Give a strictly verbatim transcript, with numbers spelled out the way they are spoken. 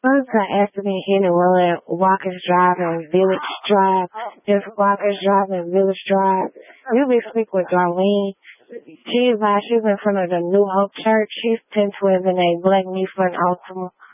First, I accident hit and run, Walker's Drive and Village Drive. Just Walker's Drive and Village Drive. You be speak with Darlene. She's like, she's in front of the New Hope Church. She's ten twins in a black me for an Altima.